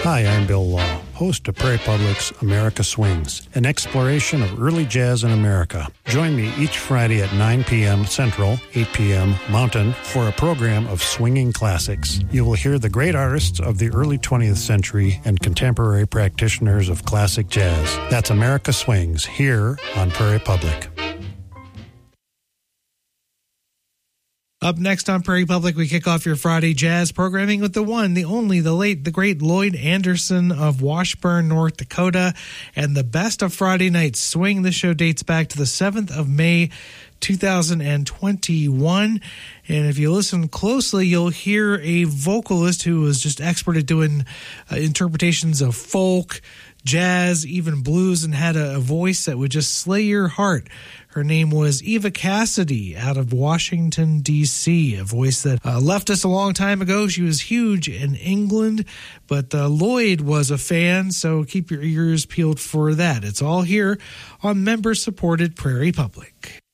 Hi, I'm Bill Law, host of Prairie Public's America Swings, an exploration of early jazz in America. Join me each Friday at 9 p.m. Central, 8 p.m. Mountain for a program of swinging classics. You will hear the great artists of the early 20th century and contemporary practitioners of classic jazz. That's America Swings, here on Prairie Public. Up next on Prairie Public, we kick off your Friday jazz programming with the one, the only, the late, the great Lloyd Anderson of Washburn, North Dakota, and the best of Friday night swing. This show dates back to the 7th of May, 2021. And if you listen closely, you'll hear a vocalist who was just expert at doing interpretations of folk, jazz, even blues, and had a voice that would just slay your heart. Her name was Eva Cassidy out of Washington, D.C., a voice that left us a long time ago. She was huge in England, but Lloyd was a fan, so keep your ears peeled for that. It's all here on member-supported Prairie Public.